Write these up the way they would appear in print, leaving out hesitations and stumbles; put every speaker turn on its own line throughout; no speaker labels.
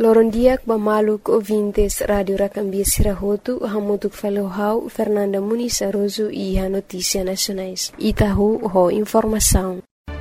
Lorondiak Bamaluk ouvintes Rádio Racambia Sirahotu, Hamutuk Falohau, Fernanda Muniz Aroso e a Notícia Nacionais. Itahu, ho informação.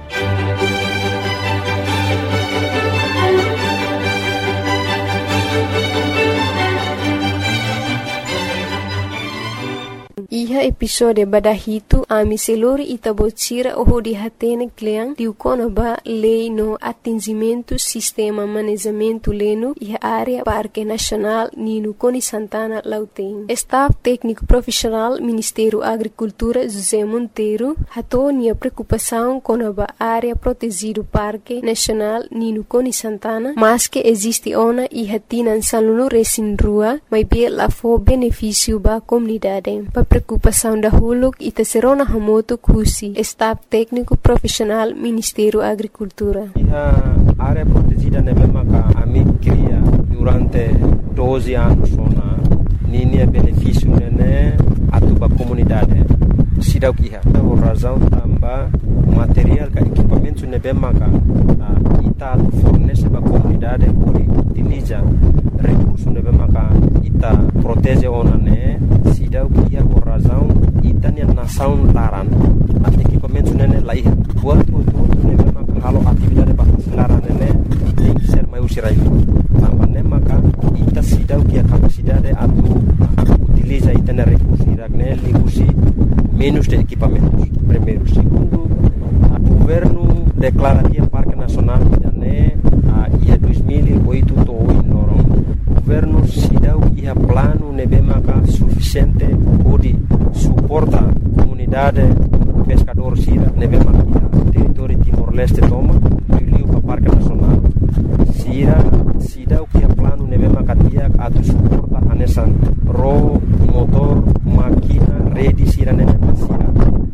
Iha episode badahitu ami selori itabotira oho di hatene kleang diukona ba lei no atingimento sistema manejamento leno iha área Parque Nacional Nino Coni Santana Lauteng. Staff técnico profissional Ministério Agricultura José Monteiro hatonia preocupação com a área protegido Parque Nacional Nino Coni Santana, mas que existe ona iha tinan saluno resin rua, mas be la fo benefício ba comunidade. Preocupação da Huluk e Tesserona Hamoto Kusi, Staff Técnico Profissional Ministério Agricultura.
A área protegida na mesma que a mim cria durante 12 anos na linha benefício né a tua comunidade. Sidau que por razão também material que equipamentos na mesma que ita fornece para a comunidade por utiliza recursos na mesma que ita protege ona né sidau que por razão ita ne nação laran equipamentos né lá ia buat tudo né mesma que halo atividade para laran né tem que ser mais usirai também né maka ita sidau que a capacidade atu utiliza ita ne recursos né ligusi menos de equipamentos. Primeiro, segundo, o governo declara que o Parque Nacional né ia 2008 to em Lorong. O governo se deu que o plano nebemaka suficiente para suportar a comunidade pescador sira nebemaka território Timor-Leste toma viu para o Parque Nacional. Sira se deu que o plano nebemaka dia a suporta a nessa ro motor máquina rede sira nebemaka sira.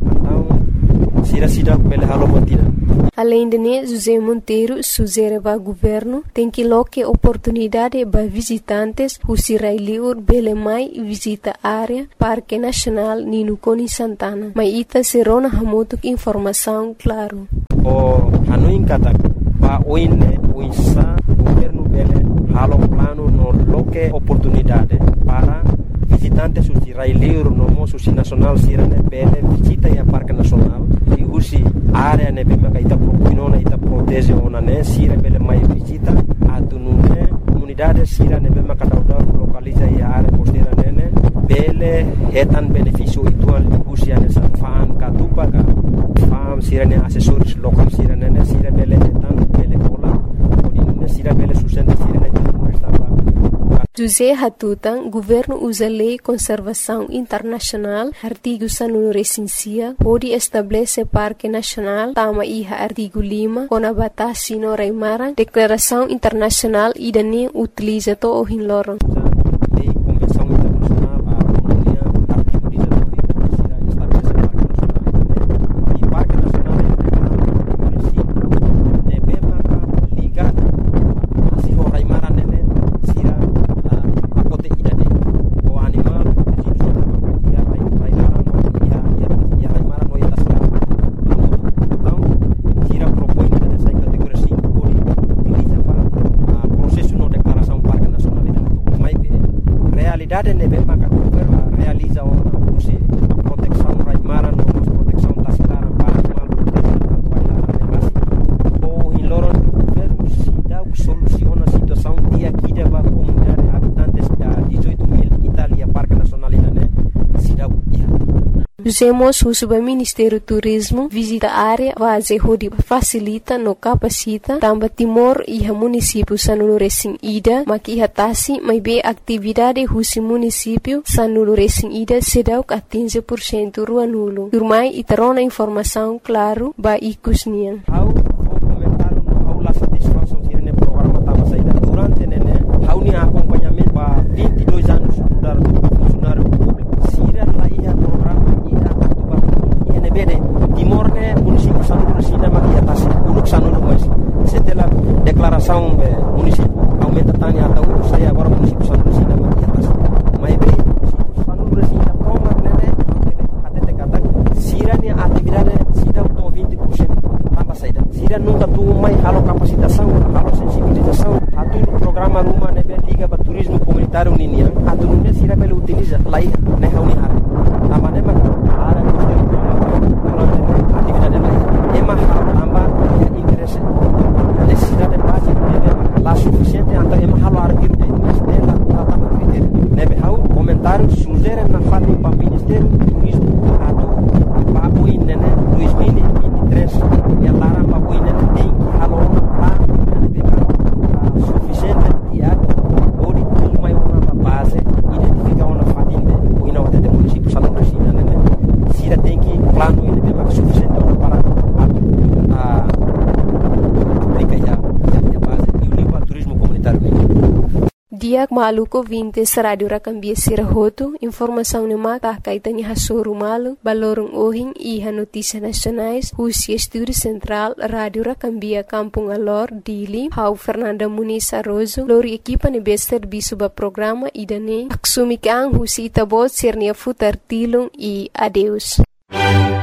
Então sira pele halo botina.
Além de José Monteiro sugere ao governo tem que loque oportunidade para visitantes o Sirailiur Belemai visita área Parque Nacional Nino Coni Santana. Mas ita serona hamoto informação claro.
O hanuin kata pa oine uinsa governo bele halo plano no loque oportunidade para visitantes o Sirailiur no moço nacional sirane bele visita a Parque Nacional e usi área ne bema ka ita propinona ita protege ona ne sira bele mai visita atunune comunidade sira ne bema ka dauda localiza a área costeira nene bele hetan benefício ituan usi ane sa fan ka tupa ka fam sira ne assessores local sira nene sira bele hetan bele pola odinune sira bele sustenta sira ne estava
José Hatutan, governo usa lei conservação internacional, artigo sanunu recensia, pode estabelecer Parque Nacional, tama iha artigo 5, com a batasi no Raimara, declaração internacional e dani utiliza to o hinloron.
Lei convenção internacional, a colônia, artigo 19, estabelece Parque Nacional e Parque Nacional é bema ligado, assim o Raimara nene, sira realidade ne bem maka realiza a proteção raimara no proteção tascara para animal ou em loron governo se dá soluciona a situação de aqui da comunidade habitantes da 18.000 Itália Parque Nacional né se dá
Usemos o Ministério Turismo visita a área base hodi facilita no capacita também Timor e a município sanulu resin ida maki hatasi mai be atividade husi município sanulu resin ida sedau a 15% ruanulo. Turmai iterona informação claro ba ikusnian.
How comentar how la satisfação sirene programa tama saída durante nene how ni acompanhamento ba 22 anos mudar funcionário público sira la ia programa Timor ne município sanulu sida maki atas uruk sanulu mas setelah declaração município aumenta tani atau saya agora município sanulu sida maki atas mai be município sanulu sida toma nene até te kata sira ni atividade sida to 20% tambah saida organiza lai hauni hari amane maka ara durante atividade lai ema amba interesse necessidade básica deve lá suficiente anta ema halo arquivo de dela tama critério nebe hau comentário sugere na fati para ministério turismo atu papo inene 2023 e lara papo inene tem que halo lá suficiente e a ori uma uma base identificar uma fatinde o ina wate de município salão da China né se tem que plano ele tem mais suficiente para aplicar já base e o livro turismo comunitário
Diak maluko vintes radio rakambia sirahoto, informação ne mata kaitani hasoru malu, balorong ohing iha notícias nacionais, Rusia Estúdio Central, Radio Rakambia Kampung Alor, Dili, Hau Fernanda Muniz Arrozo, lori equipa ne bester bisuba programa idane, aksumikang Rusia itabot sirnia futar tilung e adeus.